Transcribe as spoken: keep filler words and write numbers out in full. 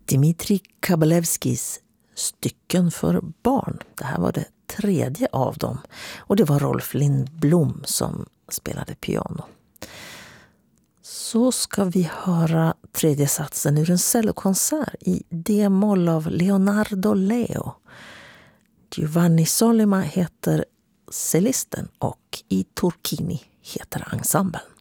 Dmitrij Kabalevskis stycken för barn. Det här var det tredje av dem. Och det var Rolf Lindblom som spelade piano. Så ska vi höra tredje satsen ur en cellokonsert i D-moll av Leonardo Leo. Giovanni Sollima heter cellisten och i Turchini heter ensemblen.